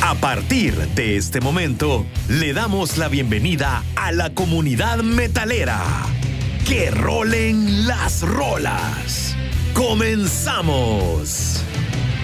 A partir de este momento, le damos la bienvenida a la comunidad metalera. ¡Que rolen las rolas! ¡Comenzamos!